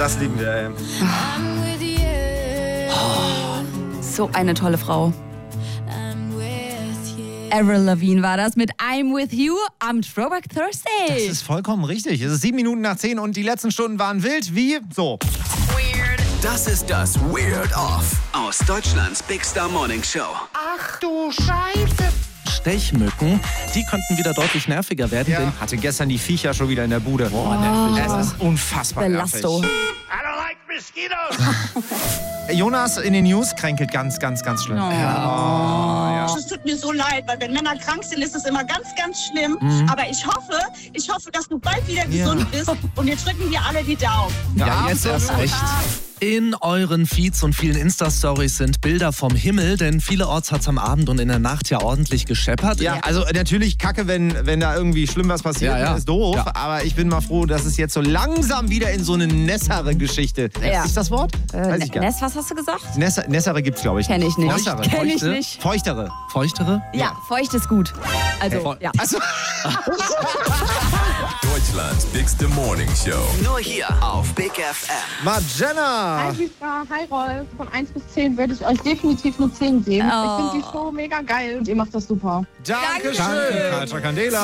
Das lieben wir, ey. So eine tolle Frau. Avril Lavigne war das mit I'm With You am Throwback Thursday. Das ist vollkommen richtig. Es ist 7 Minuten nach 10 und die letzten Stunden waren wild wie so. Das ist das Weird Off aus Deutschlands Big Star Morning Show. Ach du Scheiße. Stechmücken, die könnten wieder deutlich nerviger werden. Ja. Hatte gestern die Viecher schon wieder in der Bude. Boah, nervig. Es ist unfassbar Belasto. nervig. Jonas in den News kränkelt ganz, ganz, ganz schlimm. Es tut mir so leid, weil wenn Männer krank sind, ist es immer ganz, ganz schlimm. Aber ich hoffe, dass du bald wieder gesund bist und wir drücken dir alle die Daumen. Ja, jetzt erst recht. In euren Feeds und vielen Insta-Stories sind Bilder vom Himmel, denn vielerorts hat es am Abend und in der Nacht ja ordentlich gescheppert. Ja, also natürlich kacke, wenn da irgendwie schlimm was passiert, Ja. ist doof. Ja. Aber ich bin mal froh, dass es jetzt so langsam wieder in so eine nässere Geschichte. Ja. Ist das Wort? Weiß ich gar nicht. Ness, was hast du gesagt? Nässere gibt's, glaube ich. Kenn ich nicht. Nässere. Kenn ich Feuchte? nicht. Feuchtere. Feuchtere? Ja, feucht ist gut. Also, ja. Also, Deutschlands bigste Morning Show. Nur hier auf Big FM. Margenna. Hi Lisa, hi Rolf. Von 1 bis 10 würde ich euch definitiv eine 10 geben. Oh. Ich finde die Show mega geil und ihr macht das super. Dankeschön. Dankeschön. Kalcha Candela.